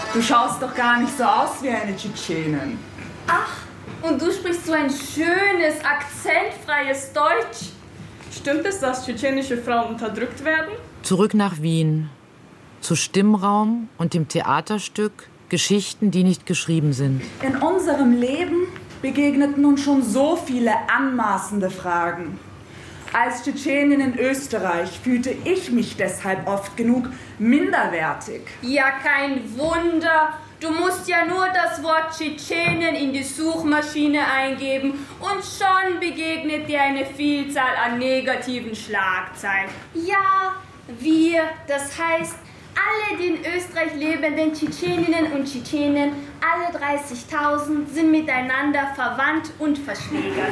Du schaust doch gar nicht so aus wie eine Tschetschenin. Ach, und du sprichst so ein schönes, akzentfreies Deutsch. Stimmt es, dass tschetschenische Frauen unterdrückt werden? Zurück nach Wien. Zu Stimmraum und dem Theaterstück Geschichten, die nicht geschrieben sind. In unserem Leben begegneten uns schon so viele anmaßende Fragen. Als Tschetschenin in Österreich fühlte ich mich deshalb oft genug minderwertig. Ja, kein Wunder. Du musst ja nur das Wort Tschetschenen in die Suchmaschine eingeben und schon begegnet dir eine Vielzahl an negativen Schlagzeilen. Ja, wir, das heißt alle die in Österreich lebenden Tschetscheninnen und Tschetschenen, alle 30.000, sind miteinander verwandt und verschwägert.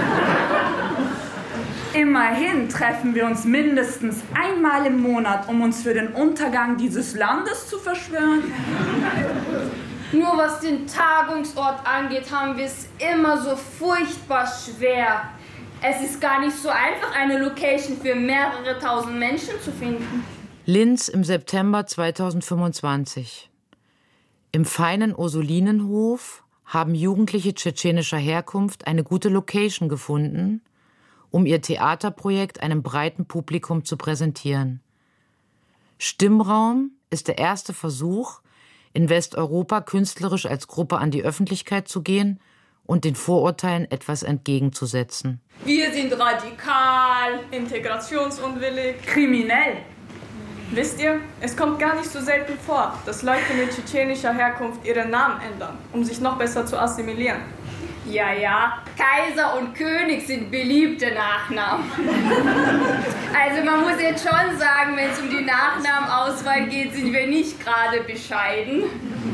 Immerhin treffen wir uns mindestens einmal im Monat, um uns für den Untergang dieses Landes zu verschwören. Nur was den Tagungsort angeht, haben wir es immer so furchtbar schwer. Es ist gar nicht so einfach, eine Location für mehrere tausend Menschen zu finden. Linz im September 2025. Im feinen Ursulinenhof haben Jugendliche tschetschenischer Herkunft eine gute Location gefunden, um ihr Theaterprojekt einem breiten Publikum zu präsentieren. Stimmraum ist der erste Versuch, in Westeuropa künstlerisch als Gruppe an die Öffentlichkeit zu gehen und den Vorurteilen etwas entgegenzusetzen. Wir sind radikal, integrationsunwillig, kriminell. Wisst ihr, es kommt gar nicht so selten vor, dass Leute mit tschetschenischer Herkunft ihren Namen ändern, um sich noch besser zu assimilieren. Ja, Kaiser und König sind beliebte Nachnamen. Also man muss jetzt schon sagen, wenn es um die Nachnamenauswahl geht, sind wir nicht gerade bescheiden.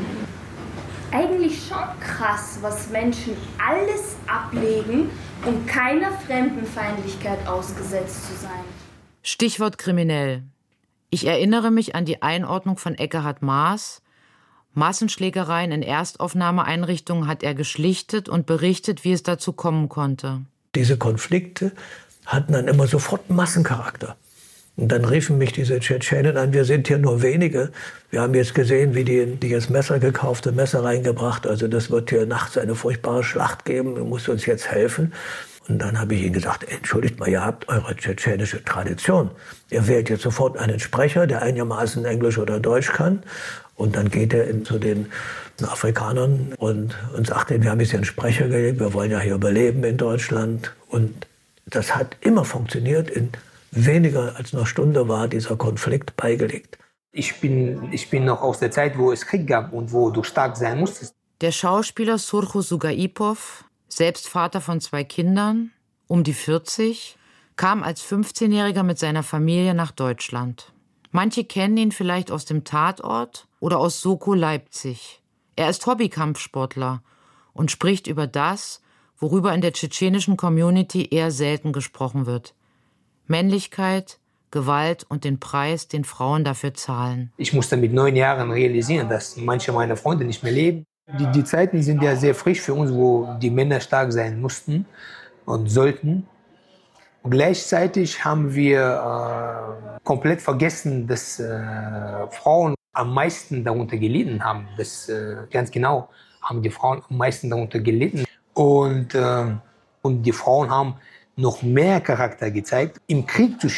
Eigentlich schon krass, was Menschen alles ablegen, um keiner Fremdenfeindlichkeit ausgesetzt zu sein. Stichwort kriminell. Ich erinnere mich an die Einordnung von Ekkehard Maas. Massenschlägereien in Erstaufnahmeeinrichtungen hat er geschlichtet und berichtet, wie es dazu kommen konnte. Diese Konflikte hatten dann immer sofort Massencharakter. Und dann riefen mich diese Tschetschenen an, wir sind hier nur wenige. Wir haben jetzt gesehen, wie die das Messer gekaufte Messer reingebracht. Also das wird hier nachts eine furchtbare Schlacht geben, du musst uns jetzt helfen. Und dann habe ich ihnen gesagt, entschuldigt mal, ihr habt eure tschetschenische Tradition. Ihr wählt jetzt sofort einen Sprecher, der einigermaßen Englisch oder Deutsch kann. Und dann geht er zu den Afrikanern und sagt denen, wir haben jetzt hier einen Sprecher gelegt, wir wollen ja hier überleben in Deutschland. Und das hat immer funktioniert. In weniger als einer Stunde war dieser Konflikt beigelegt. Ich bin noch aus der Zeit, wo es Krieg gab und wo du stark sein musstest. Der Schauspieler Surcho Sugaipov, selbst Vater von 2 Kindern, um die 40, kam als 15-Jähriger mit seiner Familie nach Deutschland. Manche kennen ihn vielleicht aus dem Tatort oder aus Soko Leipzig. Er ist Hobbykampfsportler und spricht über das, worüber in der tschetschenischen Community eher selten gesprochen wird. Männlichkeit, Gewalt und den Preis, den Frauen dafür zahlen. Ich musste mit 9 Jahren realisieren, dass manche meiner Freunde nicht mehr leben. Die Zeiten sind ja sehr frisch für uns, wo die Männer stark sein mussten und sollten. Und gleichzeitig haben wir komplett vergessen, dass Frauen am meisten darunter gelitten haben. Ganz genau haben die Frauen am meisten darunter gelitten. Und die Frauen haben noch mehr Charakter gezeigt. Im Krieg zu